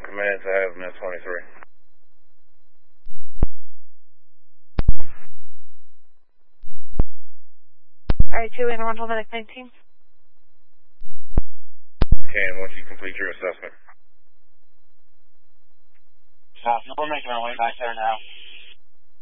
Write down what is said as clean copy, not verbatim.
Command to have net 23. Alright, 2 and 1, hold on, 19. Okay, and once you complete your assessment. We're making our way back there now.